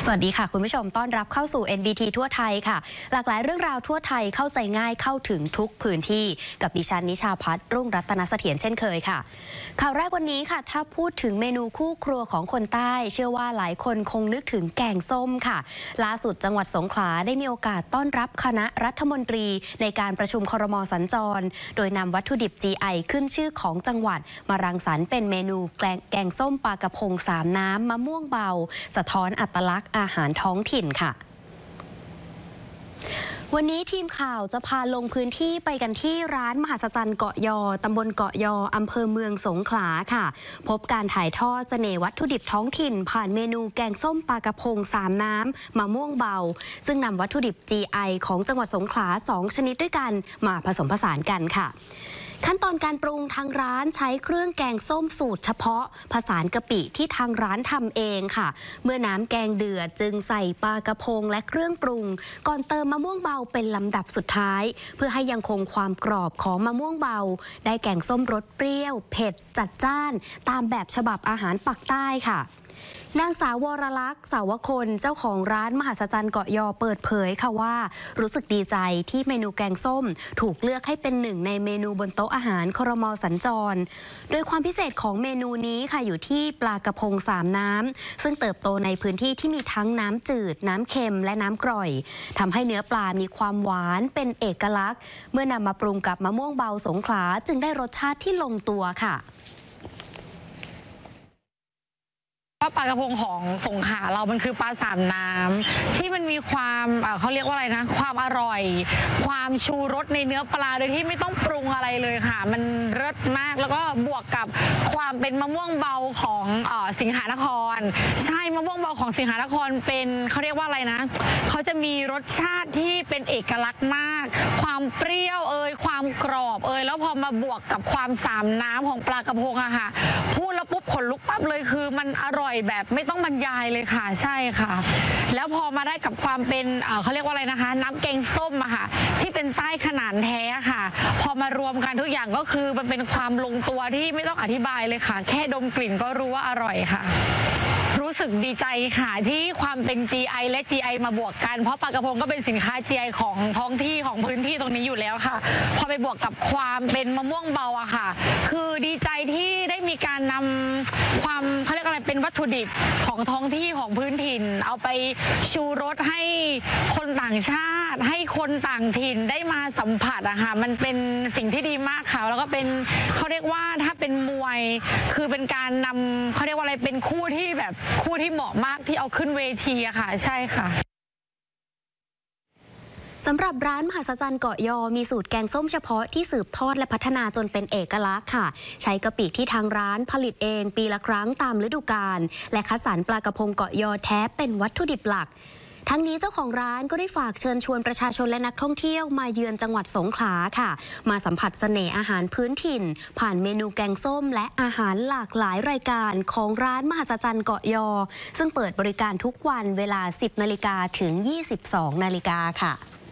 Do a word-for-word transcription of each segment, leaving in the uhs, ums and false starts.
สวัสดีค่ะคุณผู้ชมต้อนรับเข้าสู่ เอ็น บี ที ทั่วไทยค่ะหลากหลายเรื่องราวทั่วไทยเข้าใจง่ายเข้าถึงทุกพื้นที่กับดิฉันนิชาพัฒน์รุ่งรัตนเสถียรเช่นเคยค่ะข่าวแรกวันนี้ค่ะถ้าพูดถึงเมนูคู่ครัวของคนใต้เชื่อว่าหลายคนคงนึกถึงแกงส้มค่ะล่าสุดจังหวัดสงขลาได้มีโอกาสต้อนรับคณะรัฐมนตรีในการประชุมครม.สัญจรโดยนำวัตถุดิบ จี ไอ ขึ้นชื่อของจังหวัดมารังสรรค์เป็นเมนูแกงส้มปลากระพงสามน้ำมะม่วงเบาสะท้อนอัตลักษณ์อาหารท้องถิ่นค่ะวันนี้ทีมข่าวจะพาลงพื้นที่ไปกันที่ร้านมหัศจรรย์เกาะยอตำบลเกาะยออำเภอเมืองสงขลาค่ะพบการถ่ายทอดเสน่ห์วัตถุดิบท้องถิ่นผ่านเมนูแกงส้มปลากระพงสามน้ำมะม่วงเบาซึ่งนำวัตถุดิบ จี ไอ ของจังหวัดสงขลาสองชนิดด้วยกันมาผสมผสานกันค่ะขั้นตอนการปรุงทางร้านใช้เครื่องแกงส้มสูตรเฉพาะผสานกะปิที่ทางร้านทำเองค่ะเมื่อน้ำแกงเดือดจึงใส่ปลากระพงและเครื่องปรุงก่อนเติมมะม่วงเบาเป็นลำดับสุดท้ายเพื่อให้ยังคงความกรอบของมะม่วงเบาได้แกงส้มรสเปรี้ยวเผ็ดจัดจ้านตามแบบฉบับอาหารปักใต้ค่ะนางสาววรลักษณ์สาวคนเจ้าของร้านมหัศจรรย์เกาะยอเปิดเผยค่ะว่ารู้สึกดีใจที่เมนูแกงส้มถูกเลือกให้เป็นหนึ่งในเมนูบนโต๊ะอาหารครม.สัญจรโดยความพิเศษของเมนูนี้ค่ะอยู่ที่ปลากระพงสามน้ำซึ่งเติบโตในพื้นที่ที่มีทั้งน้ำจืดน้ำเค็มและน้ำกร่อยทำให้เนื้อปลามีความหวานเป็นเอกลักษณ์เมื่อนำมาปรุงกับมะม่วงเบาสงขลาจึงได้รสชาติที่ลงตัวค่ะว่าปลากระพงของสงขลาเรามันคือปลาสามน้ำที่มันมีความเขาเรียกว่าอะไรนะความอร่อยความชูรสในเนื้อปลาโดยที่ไม่ต้องปรุงอะไรเลยค่ะมันรสมากแล้วก็บวกกับความเป็นมะม่วงเบาของสิงหนครใช่มะม่วงเบาของสิงหนครเป็นเขาเรียกว่าอะไรนะเขาจะมีรสชาติที่เป็นเอกลักษณ์มากความเปรี้ยวเอ่ยความกรอบเอ่ยแล้วพอมาบวกกับความสามน้ำของปลากระพงอะค่ะพูดแล้วปุ๊บขนลุกปั๊บเลยคือมันอร่อยแบบไม่ต้องบรรยายเลยค่ะใช่ค่ะแล้วพอมาได้กับความเป็นเขาเรียกว่าอะไรนะคะน้ำแกงส้มอะค่ะที่เป็นใต้ขนาดแท้ค่ะพอมารวมกันทุกอย่างก็คือมันเป็นความลงตัวที่ไม่ต้องอธิบายเลยค่ะแค่ดมกลิ่นก็รู้ว่าอร่อยค่ะรู้สึกดีใจค่ะที่ความเป็น จี ไอ และ จี ไอ มาบวกกันเพราะปลากระพงก็เป็นสินค้า จี ไอ ของท้องที่ของพื้นที่ตรงนี้อยู่แล้วค่ะพอไปบวกกับความเป็นมะม่วงเบาอะค่ะคือดีใจที่ได้มีการนำความเขาเรียกอะไรเป็นวัตถุดิบของท้องที่ของพื้นถิ่นเอาไปชูรสให้คนต่างชาติให้คนต่างถิ่นได้มาสัมผัสอะค่ะมันเป็นสิ่งที่ดีมากค่ะแล้วก็เป็นเขาเรียกว่าถ้าเป็นมวยคือเป็นการนำเขาเรียกว่าอะไรเป็นคู่ที่แบบคู่ที่เหมาะมากที่เอาขึ้นเวทีอะค่ะใช่ค่ะสำหรับร้านมหัศจรรย์เกาะยอมีสูตรแกงส้มเฉพาะที่สืบทอดและพัฒนาจนเป็นเอกลักษณ์ค่ะใช้กะปิที่ทางร้านผลิตเองปีละครั้งตามฤดูกาลและคัดสรรปลากระพงเกาะยอแท้เป็นวัตถุดิบหลักทั้งนี้เจ้าของร้านก็ได้ฝากเชิญชวนประชาชนและนักท่องเที่ยวมาเยือนจังหวัดสงขลาค่ะมาสัมผัสเสน่ห์อาหารพื้นถิ่นผ่านเมนูแกงส้มและอาหารหลากหลายรายการของร้านมหัศจรรย์เกาะยอซึ่งเปิดบริการทุกวันเวลา สิบนาฬิกาถึง ยี่สิบสองนาฬิกาค่ะ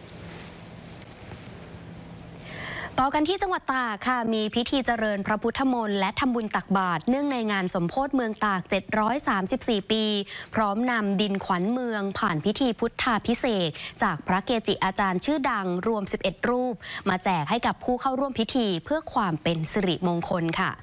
ต่อกันที่จังหวัดตากค่ะมีพิธีเจริญพระพุทธมนต์และทำบุญตักบาตรเนื่องในงานสมโภชเมืองตากเจ็ดร้อยสามสิบสี่ปีพร้อมนำดินขวัญเมืองผ่านพิธีพุทธาภิเษกจากพระเกจิอาจารย์ชื่อดังรวมสิบเอ็ดรูปมาแจกให้กับผู้เข้าร่วมพิธีเพื่อความเป็นสิริมงคลค่ะ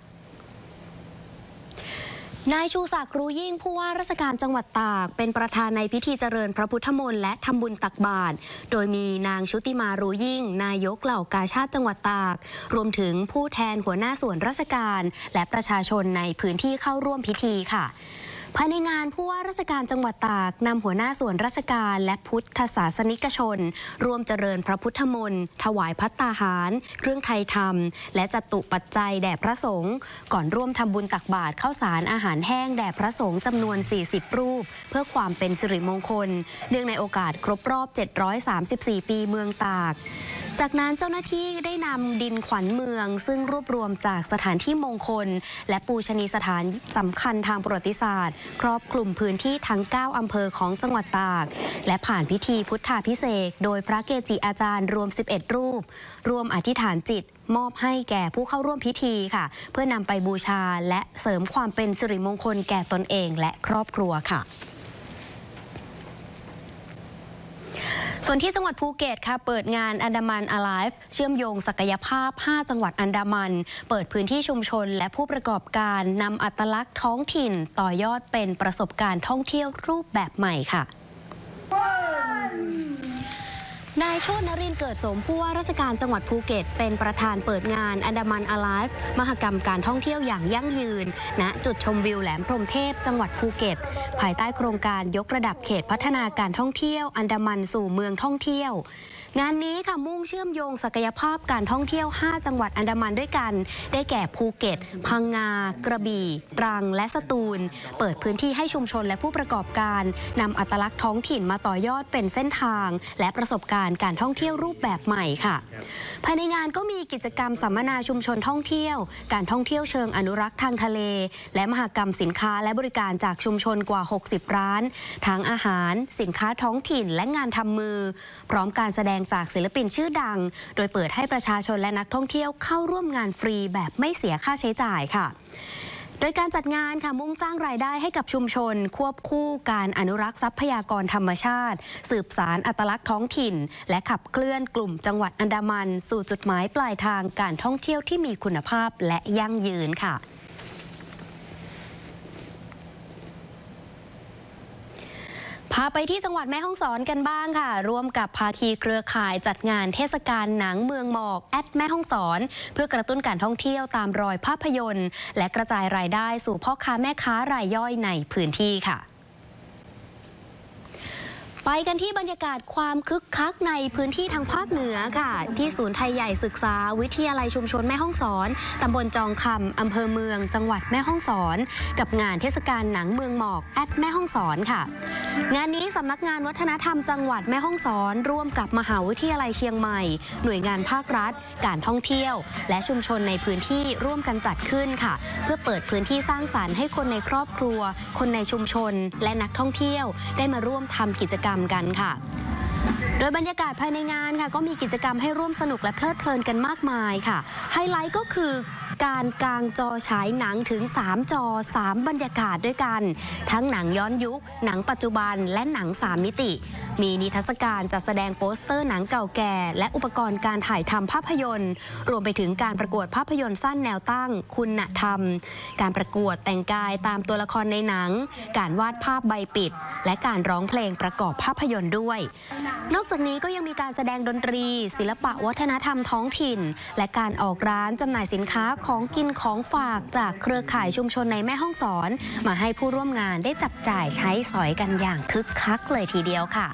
นายชูศักดิ์รู้ยิ่งผู้ว่าราชการจังหวัดตากเป็นประธานในพิธีเจริญพระพุทธมนต์และทำบุญตักบาตรโดยมีนางชุติมารู้ยิ่งนายกเหล่ากาชาดจังหวัดตากรวมถึงผู้แทนหัวหน้าส่วนราชการและประชาชนในพื้นที่เข้าร่วมพิธีค่ะภายในงานผู้ว่าราชการจังหวัดตากนำหัวหน้าส่วนราชการและพุทธศาสนิกชนร่วมเจริญพระพุทธมนต์ถวายภัตตาหารเครื่องไทยธรรมและจตุปัจจัยแด่พระสงฆ์ก่อนร่วมทำบุญตักบาตรข้าวสารอาหารแห้งแด่พระสงฆ์จำนวนสี่สิบรูปเพื่อความเป็นสิริมงคลเนื่องในโอกาสครบรอบเจ็ดร้อยสามสิบสี่ปีเมืองตากจากนั้นเจ้าหน้าที่ได้นำดินขวัญเมืองซึ่งรวบรวมจากสถานที่มงคลและปูชนียสถานสำคัญทางประวัติศาสตร์ครอบคลุมพื้นที่ทั้งเก้าอำเภอของจังหวัดตากและผ่านพิธีพุทธาภิเษกโดยพระเกจิอาจารย์รวมสิบเอ็ดรูปรวมอธิษฐานจิตมอบให้แก่ผู้เข้าร่วมพิธีค่ะเพื่อนำไปบูชาและเสริมความเป็นสิริมงคลแก่ตนเองและครอบครัวค่ะส่วนที่จังหวัดภูเก็ตค่ะเปิดงานอันดามัน Alive เชื่อมโยงศักยภาพห้าจังหวัดอันดามันเปิดพื้นที่ชุมชนและผู้ประกอบการนำอัตลักษณ์ท้องถิ่นต่อยอดเป็นประสบการณ์ท่องเที่ยวรูปแบบใหม่ค่ะนายโชตินรินทร์เกิดสมผู้ว่าราชการจังหวัดภูเก็ตเป็นประธานเปิดงานอันดามัน Alive มหกรรมการท่องเที่ยวอย่างยั่งยืนณจุดชมวิวแหลมพรหมเทพจังหวัดภูเก็ตภายใต้โครงการยกระดับเขตพัฒนาการท่องเที่ยวอันดามันสู่เมืองท่องเที่ยวงานนี้ค่ะมุ่งเชื่อมโยงศักยภาพการท่องเที่ยวห้าจังหวัดอันดามันด้วยกันได้แก่ภูเก็ตพังงากระบี่ตรังและสตูลเปิดพื้นที่ให้ชุมชนและผู้ประกอบการนำอัตลักษณ์ท้องถิ่นมาต่อยอดเป็นเส้นทางและประสบการณ์การท่องเที่ยวรูปแบบใหม่ค่ะภายในงานก็มีกิจกรรมสัมมนาชุมชนท่องเที่ยวการท่องเที่ยวเชิงอนุรักษ์ทางทะเลและมหกรรมสินค้าและบริการจากชุมชนกว่าหกสิบร้านทั้งอาหารสินค้าท้องถิ่นและงานทำมือพร้อมการแสดงจากศิลปินชื่อดังโดยเปิดให้ประชาชนและนักท่องเที่ยวเข้าร่วมงานฟรีแบบไม่เสียค่าใช้จ่ายค่ะโดยการจัดงานค่ะมุ่งสร้างรายได้ให้กับชุมชนควบคู่การอนุรักษ์ทรัพยากรธรรมชาติสืบสานอัตลักษณ์ท้องถิ่นและขับเคลื่อนกลุ่มจังหวัดอันดามันสู่จุดหมายปลายทางการท่องเที่ยวที่มีคุณภาพและยั่งยืนค่ะพาไปที่จังหวัดแม่ฮ่องสอนกันบ้างค่ะร่วมกับภาคีเครือข่ายจัดงานเทศกาลหนังเมืองหมอกแอดแม่ฮ่องสอนเพื่อกระตุ้นการท่องเที่ยวตามรอยภาพยนตร์และกระจายรายได้สู่พ่อค้าแม่ค้ารายย่อยในพื้นที่ค่ะไปกันที่บรรยากาศความคึกคักในพื้นที่ทางภาคเหนือค่ะที่ศูนย์ไทยใหญ่ศึกษาวิทยาลัยชุมชนแม่ฮ่องสอนตำบลจองคำอำเภอเมืองจังหวัดแม่ฮ่องสอนกับงานเทศกาลหนังเมืองหมอกแอดแม่ฮ่องสอนค่ะงานนี้สำนักงานวัฒนธรรมจังหวัดแม่ฮ่องสอนร่วมกับมหาวิทยาลัยเชียงใหม่หน่วยงานภาครัฐการท่องเที่ยวและชุมชนในพื้นที่ร่วมกันจัดขึ้นค่ะเพื่อเปิดพื้นที่สร้างสรรค์ให้คนในครอบครัวคนในชุมชนและนักท่องเที่ยวได้มาร่วมทำกิจกรรมกันค่ะโดยบรรยากาศภายในงานค่ะก็มีกิจกรรมให้ร่วมสนุกและเพลิดเพลินกันมากมายค่ะไฮไลท์ก็คือการกางจอฉายหนังถึงสามจอสามบรรยากาศด้วยกันทั้งหนังย้อนยุคหนังปัจจุบันและหนังสามมิติมีนิทรรศการจัดแสดงโปสเตอร์หนังเก่าแก่และอุปกรณ์การถ่ายทำภาพยนตร์รวมไปถึงการประกวดภาพยนตร์สั้นแนวตั้งคุณธรรมการประกวดแต่งกายตามตัวละครในหนังการวาดภาพใบปิดและการร้องเพลงประกอบภาพยนตร์ด้วยนอกจากนี้ก็ยังมีการแสดงดนตรีศิลปะวัฒนธรรมท้องถิ่นและการออกร้านจำหน่ายสินค้าของกินของฝากจากเครือข่ายชุมชนในแม่ฮ่องสอนมาให้ผู้ร่วมงานได้จับจ่ายใช้สอยกันอย่างคึกคักเลยทีเดียวค่ะ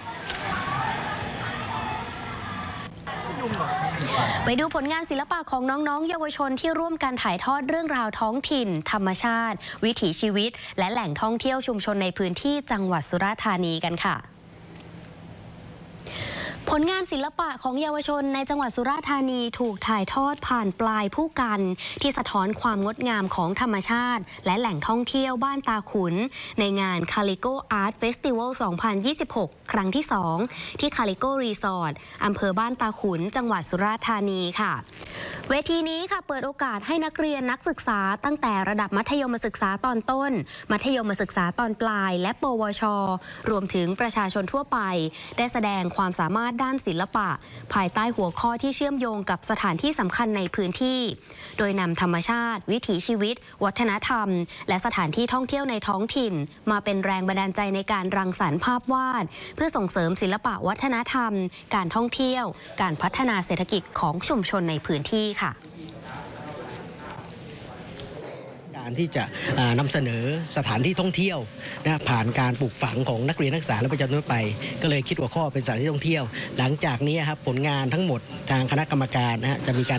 ไปดูผลงานศิลปะของน้องๆเยาวชนที่ร่วมกันถ่ายทอดเรื่องราวท้องถิ่นธรรมชาติวิถีชีวิตและแหล่งท่องเที่ยวชุมชนในพื้นที่จังหวัดสุราษฎร์ธานีกันค่ะผลงานศิลปะของเยาวชนในจังหวัดสุราษฎร์ธานีถูกถ่ายทอดผ่านปลายผู้กันที่สะท้อนความงดงามของธรรมชาติและแหล่งท่องเที่ยวบ้านตาขุนในงาน Calico Art Festival สองพันยี่สิบหก ครั้งที่สองที่ Calico Resort อำเภอบ้านตาขุนจังหวัดสุราษฎร์ธานีค่ะเวทีนี้ค่ะเปิดโอกาสให้นักเรียนนักศึกษาตั้งแต่ระดับมัธยมศึกษาตอนต้นมัธยมศึกษาตอนปลายและปวชรวมถึงประชาชนทั่วไปได้แสดงความสามารถด้านศิลปะภายใต้หัวข้อที่เชื่อมโยงกับสถานที่สำคัญในพื้นที่โดยนำธรรมชาติวิถีชีวิตวัฒนธรรมและสถานที่ท่องเที่ยวในท้องถิ่นมาเป็นแรงบันดาลใจในการรังสรรค์ภาพวาดเพื่อส่งเสริมศิลปะวัฒนธรรมการท่องเที่ยวการพัฒนาเศรษฐกิจของชุมชนในพื้นที่ค่ะการที่จะนำเสนอสถานที่ท่องเที่ยวนะผ่านการปลูกฝังของนักเรียนนักศึกษาและประชาชนทั่วไปก็เลยคิดหัวข้อเป็นสถานที่ท่องเที่ยวหลังจากนี้ครับผลงานทั้งหมดทางคณะกรรมการนะจะมีการ